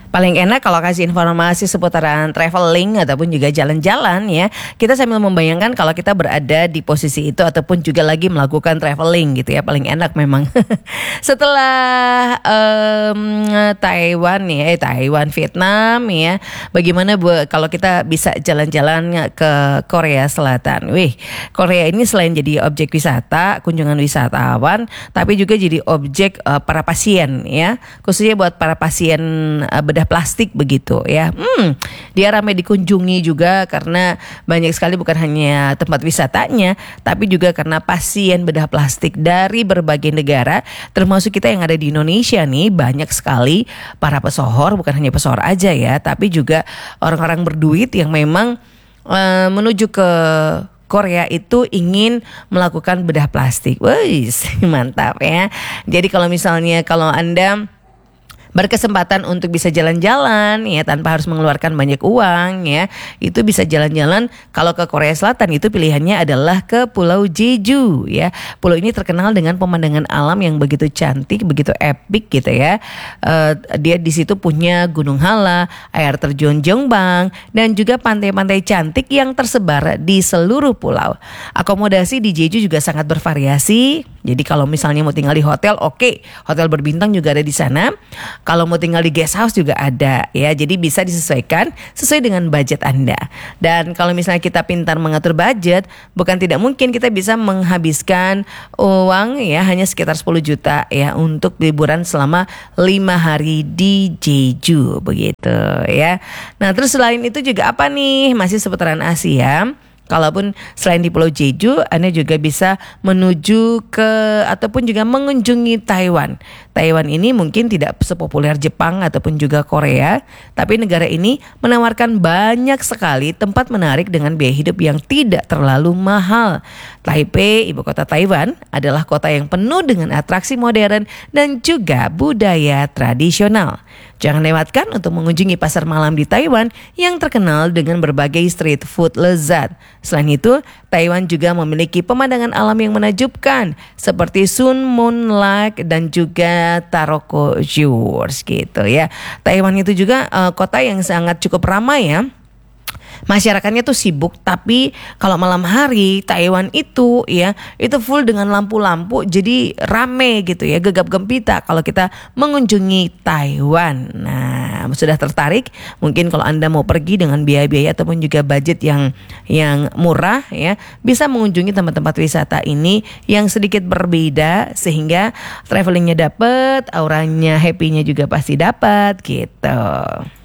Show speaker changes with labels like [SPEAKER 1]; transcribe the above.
[SPEAKER 1] Paling enak kalau kasih informasi seputaran traveling ataupun juga jalan-jalan ya. Kita sambil membayangkan kalau kita berada di posisi itu ataupun juga lagi melakukan traveling gitu ya. Paling enak memang. Setelah Taiwan, Vietnam ya. Bagaimana kalau kita bisa jalan-jalan ke Korea Selatan? Wih, Korea ini selain jadi objek wisata, kunjungan wisatawan, tapi juga jadi objek para pasien ya. Khususnya buat para pasien bedah plastik begitu ya. Dia ramai dikunjungi juga karena banyak sekali bukan hanya tempat wisatanya, tapi juga karena pasien bedah plastik dari berbagai negara, termasuk kita yang ada di Indonesia nih, banyak sekali para pesohor, bukan hanya pesohor aja ya, tapi juga orang-orang berduit yang memang menuju ke Korea itu ingin melakukan bedah plastik. Wih, mantap ya. Jadi kalau Anda berkesempatan untuk bisa jalan-jalan ya tanpa harus mengeluarkan banyak uang ya, itu bisa jalan-jalan. Kalau ke Korea Selatan itu pilihannya adalah ke Pulau Jeju ya. Pulau ini terkenal dengan pemandangan alam yang begitu cantik, begitu epik gitu ya. Dia di situ punya Gunung Halla, air terjun Jongbang, dan juga pantai-pantai cantik yang tersebar di seluruh pulau. Akomodasi di Jeju juga sangat bervariasi. Jadi kalau misalnya mau tinggal di hotel, oke, hotel berbintang juga ada di sana. Kalau mau tinggal di guest house juga ada ya. Jadi bisa disesuaikan sesuai dengan budget Anda. Dan kalau misalnya kita pintar mengatur budget, bukan tidak mungkin kita bisa menghabiskan uang ya hanya sekitar 10 juta ya untuk liburan selama 5 hari di Jeju begitu ya. Nah, terus selain itu juga apa nih? Masih seputaran Asia. Kalaupun selain di Pulau Jeju, Anda juga bisa menuju ke ataupun juga mengunjungi Taiwan. Taiwan ini mungkin tidak sepopuler Jepang ataupun juga Korea, tapi negara ini menawarkan banyak sekali tempat menarik dengan biaya hidup yang tidak terlalu mahal. Taipei, ibu kota Taiwan, adalah kota yang penuh dengan atraksi modern dan juga budaya tradisional. Jangan lewatkan untuk mengunjungi pasar malam di Taiwan yang terkenal dengan berbagai street food lezat. Selain itu, Taiwan juga memiliki pemandangan alam yang menakjubkan seperti Sun Moon Lake dan juga Taroko Shores gitu ya. Taiwan itu juga kota yang sangat cukup ramai ya. Masyarakatnya tuh sibuk, tapi kalau malam hari Taiwan itu ya, itu full dengan lampu-lampu, jadi rame gitu ya, gegap gempita kalau kita mengunjungi Taiwan. Nah, sudah tertarik? Mungkin kalau Anda mau pergi dengan biaya-biaya ataupun juga budget yang murah ya, bisa mengunjungi tempat-tempat wisata ini yang sedikit berbeda sehingga travelingnya dapat, auranya happy-nya juga pasti dapat gitu.